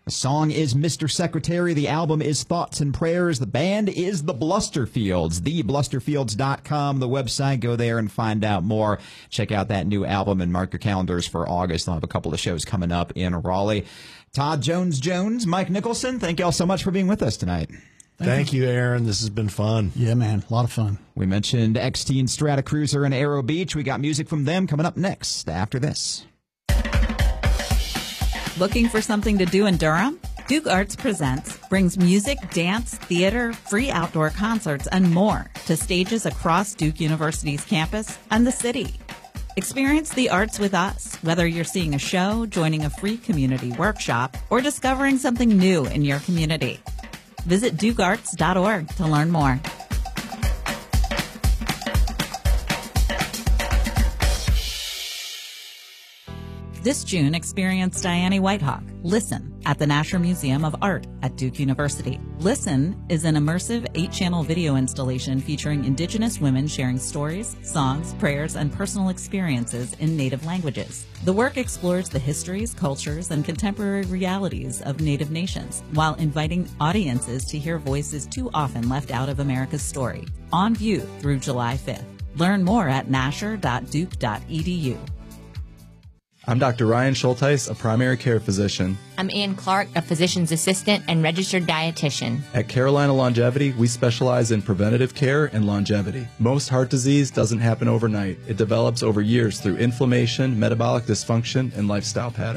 The song is Mr. Secretary. The album is Thoughts and Prayers. The band is the Blusterfields, theblusterfields.com, the website. Go there and find out more. Check out that new album and mark your calendars for August. They'll have a couple of shows coming up in Raleigh. Todd Jones, Mike Nicholson, thank you all so much for being with us tonight. Thank you, Aaron. This has been fun. Yeah, man. A lot of fun. We mentioned XT and Stratacruiser and Aero Beach. We got music from them coming up next after this. Looking for something to do in Durham? Duke Arts Presents brings music, dance, theater, free outdoor concerts, and more to stages across Duke University's campus and the city. Experience the arts with us, whether you're seeing a show, joining a free community workshop, or discovering something new in your community. Visit dukearts.org to learn more. This June, experience Diane Whitehawk, Listen, at the Nasher Museum of Art at Duke University. Listen is an immersive 8-channel video installation featuring Indigenous women sharing stories, songs, prayers, and personal experiences in Native languages. The work explores the histories, cultures, and contemporary realities of Native nations, while inviting audiences to hear voices too often left out of America's story. On view through July 5th. Learn more at nasher.duke.edu. I'm Dr. Ryan Schulteis, a primary care physician. I'm Ann Clark, a physician's assistant and registered dietitian. At Carolina Longevity, we specialize in preventative care and longevity. Most heart disease doesn't happen overnight. It develops over years through inflammation, metabolic dysfunction, and lifestyle patterns.